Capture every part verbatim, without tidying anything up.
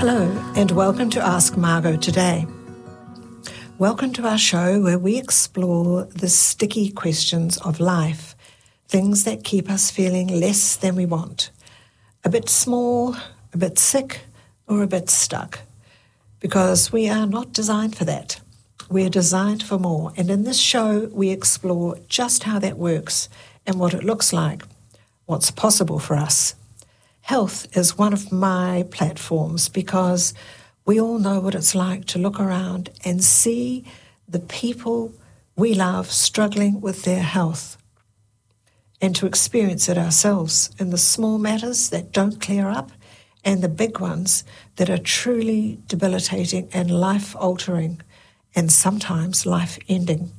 Hello, and welcome to Ask Margot today. Welcome to our show where we explore the sticky questions of life, things that keep us feeling less than we want, a bit small, a bit sick, or a bit stuck, because we are not designed for that. We're designed for more, and in this show we explore just how that works and what it looks like, what's possible for us. Health is one of my platforms because we all know what it's like to look around and see the people we love struggling with their health and to experience it ourselves in the small matters that don't clear up and the big ones that are truly debilitating and life-altering and sometimes life-ending.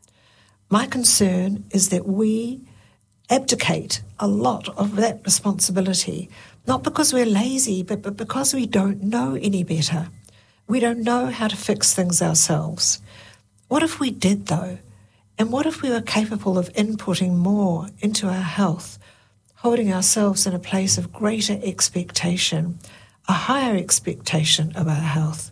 My concern is that we abdicate a lot of that responsibility, not because we're lazy, but, but because we don't know any better. We don't know how to fix things ourselves. What if we did, though? And what if we were capable of inputting more into our health, holding ourselves in a place of greater expectation, a higher expectation of our health?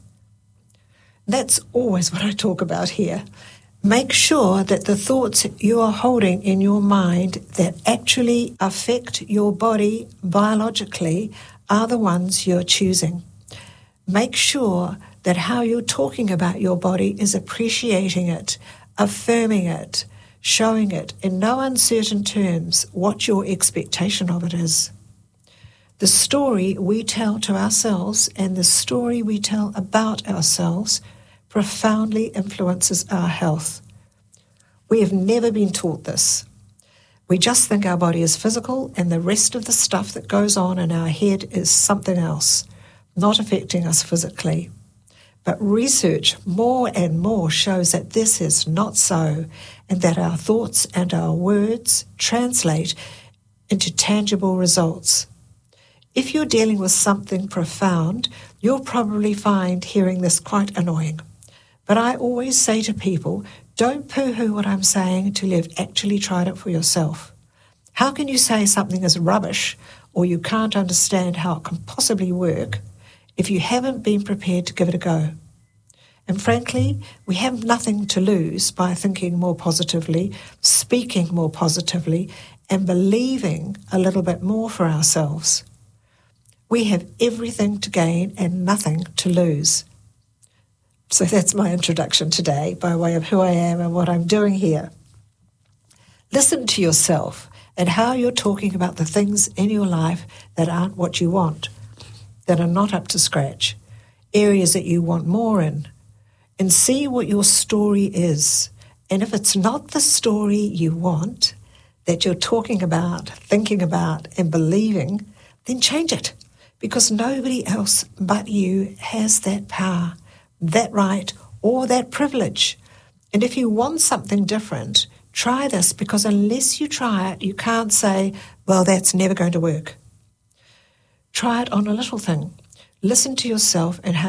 That's always what I talk about here. Make sure that the thoughts you are holding in your mind that actually affect your body biologically are the ones you're choosing. Make sure that how you're talking about your body is appreciating it, affirming it, showing it in no uncertain terms what your expectation of it is. The story we tell to ourselves and the story we tell about ourselves profoundly influences our health. We have never been taught this. We just think our body is physical and the rest of the stuff that goes on in our head is something else, not affecting us physically. But research more and more shows that this is not so, and that our thoughts and our words translate into tangible results. If you're dealing with something profound, you'll probably find hearing this quite annoying. But I always say to people, don't poo-hoo what I'm saying until you've actually tried it for yourself. How can you say something is rubbish or you can't understand how it can possibly work if you haven't been prepared to give it a go? And frankly, we have nothing to lose by thinking more positively, speaking more positively, and believing a little bit more for ourselves. We have everything to gain and nothing to lose. So that's my introduction today by way of who I am and what I'm doing here. Listen to yourself and how you're talking about the things in your life that aren't what you want, that are not up to scratch, areas that you want more in, and see what your story is. And if it's not the story you want, that you're talking about, thinking about, and believing, then change it, because nobody else but you has that power, that right, or that privilege. And if you want something different, try this, because unless you try it, you can't say, well, that's never going to work. Try it on a little thing. Listen to yourself and how